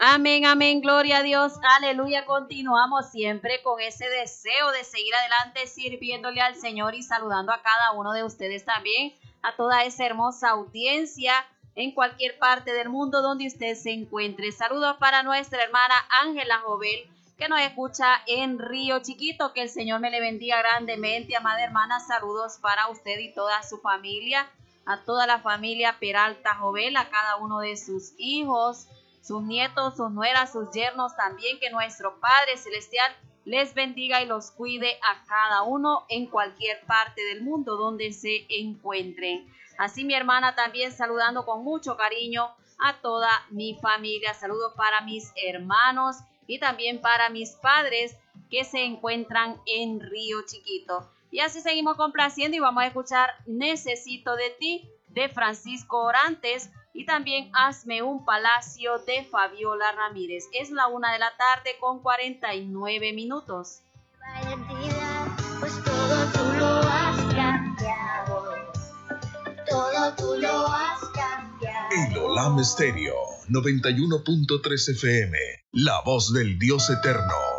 Amén, amén, gloria a Dios, aleluya. Continuamos siempre con ese deseo de seguir adelante sirviéndole al Señor y saludando a cada uno de ustedes también, a toda esa hermosa audiencia en cualquier parte del mundo donde usted se encuentre. Saludos para nuestra hermana Ángela Jovel, que nos escucha en Río Chiquito. Que el Señor me le bendiga grandemente, amada hermana. Saludos para usted y toda su familia, a toda la familia Peralta Jovel, a cada uno de sus hijos, sus nietos, sus nueras, sus yernos también. Que nuestro Padre Celestial les bendiga y los cuide a cada uno en cualquier parte del mundo donde se encuentren. Así mi hermana también saludando con mucho cariño a toda mi familia. Saludos para mis hermanos y también para mis padres que se encuentran en Río Chiquito. Y así seguimos complaciendo y vamos a escuchar Necesito de ti de Francisco Orantes y también Hazme un Palacio de Fabiola Ramírez. Es la 1:00 con 49 minutos. Pues todo tú lo has cambiado, todo tú lo has cambiado. El Olam Estéreo 91.3 FM, la voz del Dios eterno.